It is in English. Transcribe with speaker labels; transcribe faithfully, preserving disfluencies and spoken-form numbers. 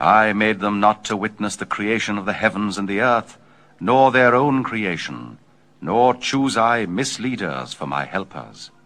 Speaker 1: I made them not to witness the creation of the heavens and the earth, nor their own creation, nor choose I misleaders for my helpers.